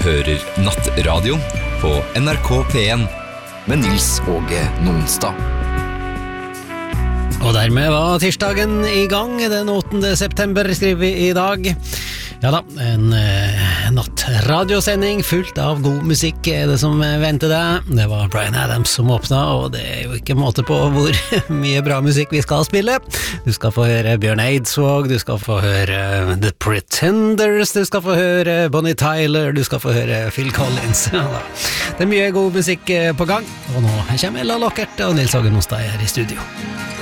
hører Nattradio på NRK P1 med Nils Åge Nonstad. Og dermed var tirsdagen i gang, den 8. september skriver vi i dag. Ja da, en nattradiosending fullt av god musikk er det som ventet deg. Det var Bryan Adams som åpnet, og det er jo ikke måte på hvor mye bra musikk vi skal spille. Du skal få høre Bjørn Eidsvåg, du skal få høre The Pretenders, du skal få høre Bonnie Tyler, du skal få høre Phil Collins. Det er mye god musikk på gang, og nå kommer Ella Lockert og Nils Åge Nonstad her i studio.